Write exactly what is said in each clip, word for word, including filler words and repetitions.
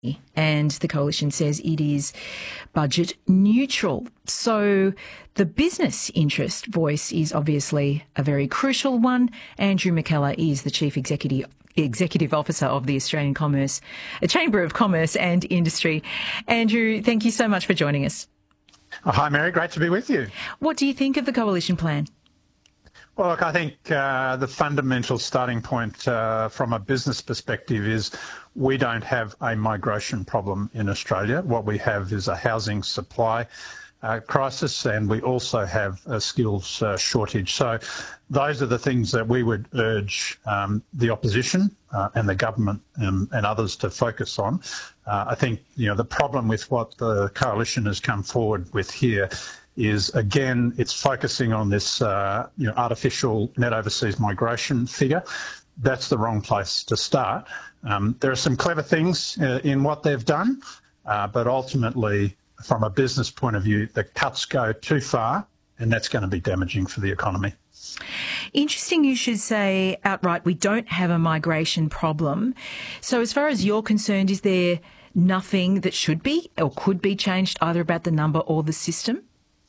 and the coalition says it is budget neutral. So the business interest voice is obviously a very crucial one. Andrew McKellar is the Chief Executive Executive Officer of the Australian Commerce, uh, Chamber of Commerce and Industry. Andrew, thank you so much for joining us. Oh, hi, Mary. Great to be with you. What do you think of the coalition plan? Well, look, I think uh, the fundamental starting point uh, from a business perspective is we don't have a migration problem in Australia. What we have is a housing supply uh, crisis, and we also have a skills uh, shortage. So those are the things that we would urge um, the opposition uh, and the government um, and others to focus on. Uh, I think, you know, the problem with what the coalition has come forward with here is, again, it's focusing on this uh, you know, artificial net overseas migration figure. That's the wrong place to start. Um, there are some clever things uh, in what they've done, uh, but ultimately, from a business point of view, the cuts go too far, and that's going to be damaging for the economy. Interesting you should say outright we don't have a migration problem. So as far as you're concerned, is there nothing that should be or could be changed either about the number or the system?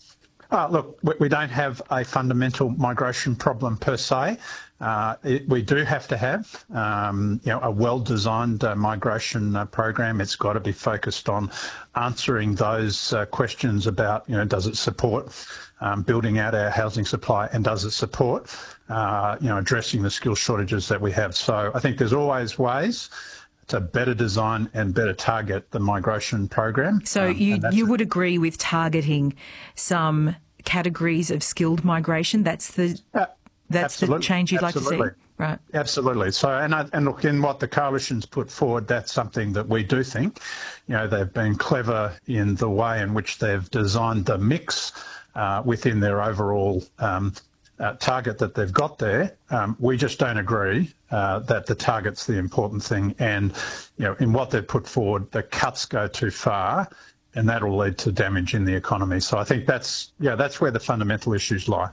Uh, look, we don't have a fundamental migration problem per se. Uh, it, we do have to have, um, you know, a well-designed uh, migration uh, program. It's got to be focused on answering those uh, questions about, you know, does it support um, building out our housing supply, and does it support, uh, you know, addressing the skill shortages that we have. So I think there's always ways to better design and better target the migration program. So um, you you it. would agree with targeting some categories of skilled migration? That's the Uh, that's Absolutely. the change you'd Absolutely. like to see, right? Absolutely. So, and I, and look, in what the coalition's put forward, that's something that we do think. You know, they've been clever in the way in which they've designed the mix uh, within their overall um, uh, target that they've got there. Um, we just don't agree uh, that the target's the important thing, and you know, in what they've put forward, the cuts go too far, and that will lead to damage in the economy. So I think that's yeah, that's where the fundamental issues lie.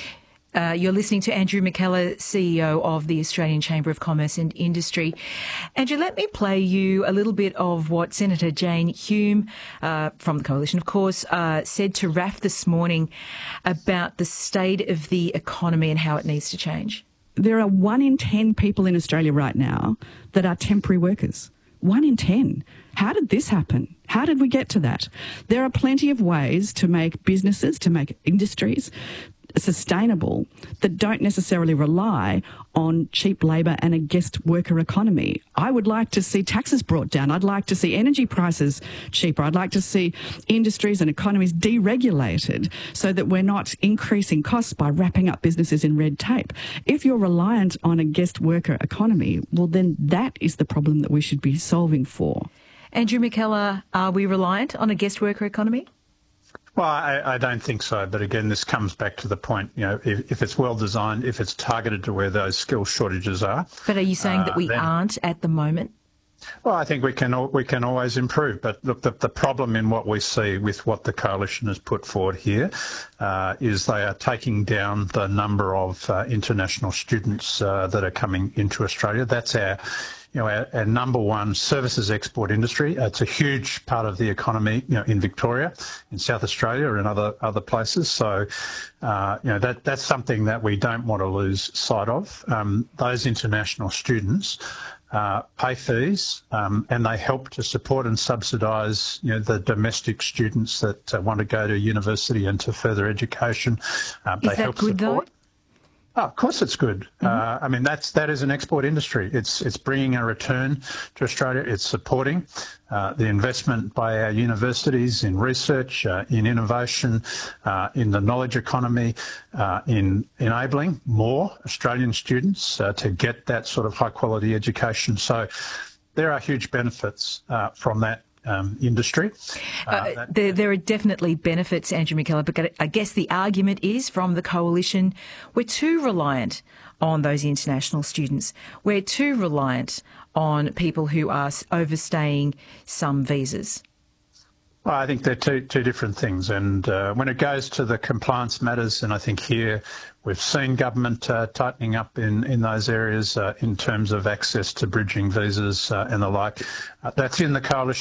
Uh, you're listening to Andrew McKellar, C E O of the Australian Chamber of Commerce and Industry. Andrew, let me play you a little bit of what Senator Jane Hume, uh, from the Coalition, of course, uh, said to R A F this morning about the state of the economy and how it needs to change. There are one in ten people in Australia right now that are temporary workers. One in ten. How did this happen? How did we get to that? There are plenty of ways to make businesses, to make industries sustainable that don't necessarily rely on cheap labour and a guest worker economy. I would like to see taxes brought down. I'd like to see energy prices cheaper. I'd like to see industries and economies deregulated so that we're not increasing costs by wrapping up businesses in red tape. If you're reliant on a guest worker economy, well, then that is the problem that we should be solving for. Andrew McKellar, are we reliant on a guest worker economy? Well, I, I don't think so. But again, this comes back to the point, you know, if, if it's well designed, if it's targeted to where those skill shortages are. But are you saying uh, that we then, aren't at the moment? Well, I think we can we can always improve. But look, the, the problem in what we see with what the coalition has put forward here uh, is they are taking down the number of uh, international students uh, that are coming into Australia. That's our You know, our, our number one services export industry. It's a huge part of the economy, you know, in Victoria, in South Australia, and other other places. So, uh, you know, that that's something that we don't want to lose sight of. Um, those international students uh, pay fees, um, and they help to support and subsidise, you know, the domestic students that uh, want to go to university and to further education. Uh, Is they that help good support. though? Oh, of course it's good. Mm-hmm. uh, I mean, that's that is an export industry. It's it's bringing a return to Australia. It's supporting uh, the investment by our universities in research, uh, in innovation, uh, in the knowledge economy, uh, in enabling more Australian students uh, to get that sort of high quality education. So there are huge benefits uh, from that. Um, industry. Uh, uh, there, there are definitely benefits, Andrew McKellar, but I guess the argument is from the coalition, we're too reliant on those international students. We're too reliant on people who are overstaying some visas. Well, I think they're two, two different things. And uh, when it goes to the compliance matters, and I think here we've seen government uh, tightening up in, in those areas uh, in terms of access to bridging visas uh, and the like, uh, that's in the coalition